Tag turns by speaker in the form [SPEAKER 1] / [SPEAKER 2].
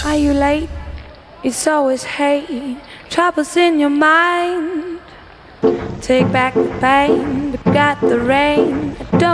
[SPEAKER 1] Are you late? It's always hate. Troubles in your mind. Take back the pain, but got the rain.